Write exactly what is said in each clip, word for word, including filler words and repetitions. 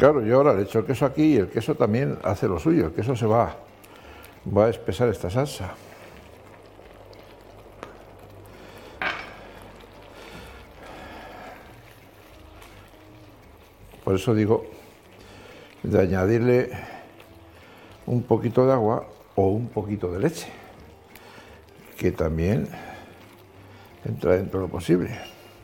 Claro, yo ahora le echo el queso aquí y el queso también hace lo suyo. El queso se va, va a espesar esta salsa. Por eso digo de añadirle un poquito de agua o un poquito de leche, que también entra dentro de lo posible.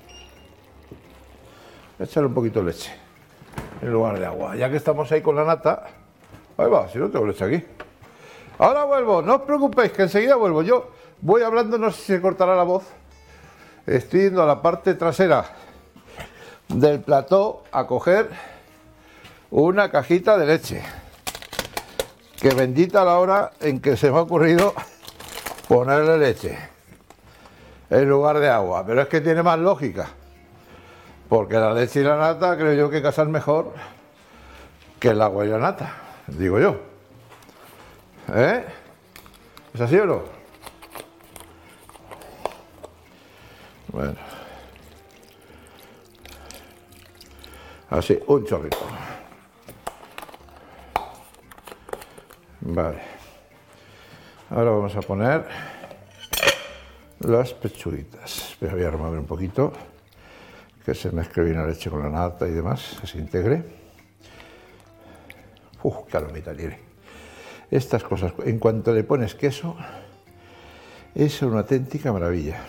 Echarle un poquito de leche en lugar de agua. Ya que estamos ahí con la nata, ahí va, si no tengo leche aquí. Ahora vuelvo, no os preocupéis, que enseguida vuelvo. Yo voy hablando, no sé si se cortará la voz. Estoy yendo a la parte trasera del plató a coger una cajita de leche. Que bendita la hora en que se me ha ocurrido ponerle leche en lugar de agua. Pero es que tiene más lógica. Porque la leche y la nata creo yo que casan mejor que el agua y la nata, digo yo. ¿Eh? ¿Es así o no? Bueno. Así, un chorrito. Vale. Ahora vamos a poner las pechuguitas. Voy a armar un poquito, que se mezcle bien la leche con la nata y demás, que se integre. Uf, qué aromita tiene. Estas cosas, en cuanto le pones queso, es una auténtica maravilla.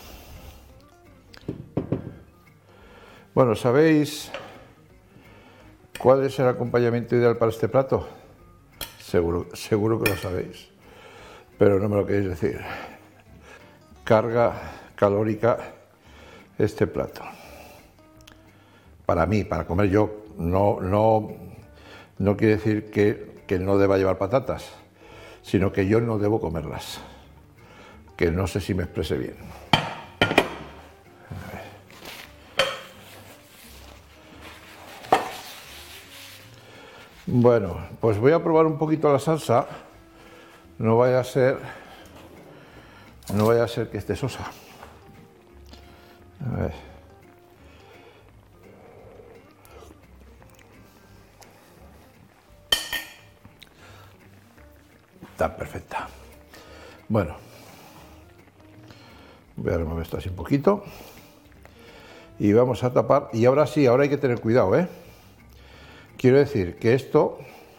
Bueno, ¿sabéis cuál es el acompañamiento ideal para este plato? Seguro, seguro que lo sabéis, pero no me lo queréis decir. Carga calórica este plato. Para mí, para comer yo, no, no, no quiere decir que, que no deba llevar patatas, sino que yo no debo comerlas. Que no sé si me expresé bien. Bueno, pues voy a probar un poquito la salsa. No vaya a ser, no vaya a ser que esté sosa. A ver. Está perfecta. Bueno, voy a remover esto así un poquito y vamos a tapar. Y ahora sí, ahora hay que tener cuidado, ¿eh? Quiero decir que esto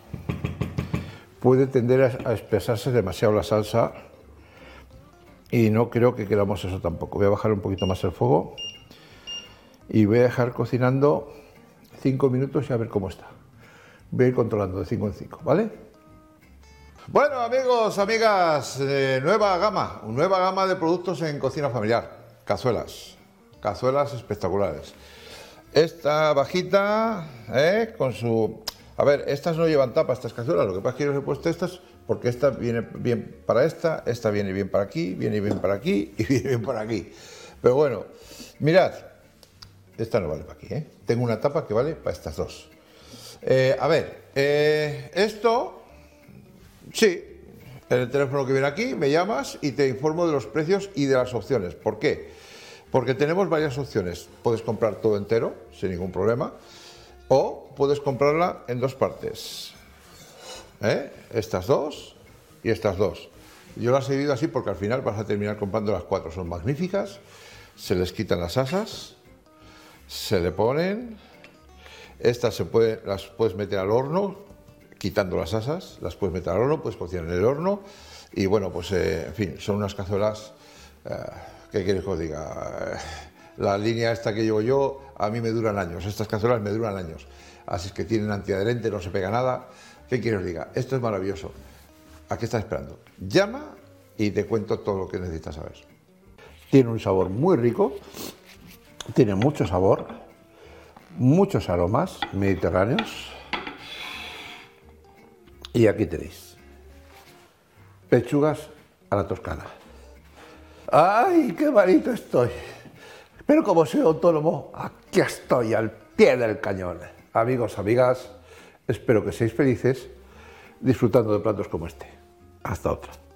puede tender a espesarse demasiado la salsa y no creo que queramos eso tampoco. Voy a bajar un poquito más el fuego y voy a dejar cocinando cinco minutos y a ver cómo está. Voy a ir controlando de cinco en cinco, ¿vale? Bueno, amigos, amigas, eh, nueva gama, nueva gama de productos en cocina familiar. Cazuelas, cazuelas espectaculares. Esta bajita, ¿eh? Con su... A ver, estas no llevan tapa, estas cazuelas, lo que pasa es que yo les he puesto estas porque esta viene bien para esta, esta viene bien para aquí, viene bien para aquí y viene bien para aquí. Pero bueno, mirad, esta no vale para aquí, ¿eh? Tengo una tapa que vale para estas dos. Eh, a ver, eh, esto, sí, en el teléfono que viene aquí me llamas y te informo de los precios y de las opciones. ¿Por qué? Porque tenemos varias opciones. Puedes comprar todo entero, sin ningún problema, o puedes comprarla en dos partes. ¿Eh? Estas dos y estas dos. Yo las he dividido así porque al final vas a terminar comprando las cuatro. Son magníficas, se les quitan las asas, se le ponen. Estas se puede, las puedes meter al horno, quitando las asas, las puedes meter al horno, puedes cocinar en el horno. Y bueno, pues eh, en fin, son unas cazuelas... Eh, ¿Qué quieres que os diga? La línea esta que llevo yo, a mí me duran años. Estas cazuelas me duran años. Así es que tienen antiadherente, no se pega nada. ¿Qué quieres que os diga? Esto es maravilloso. ¿A qué estás esperando? Llama y te cuento todo lo que necesitas saber. Tiene un sabor muy rico. Tiene mucho sabor. Muchos aromas mediterráneos. Y aquí tenéis. Pechugas a la toscana. ¡Ay, qué malito estoy! Pero como soy autónomo, aquí estoy al pie del cañón. Amigos, amigas, espero que seáis felices disfrutando de platos como este. Hasta otra.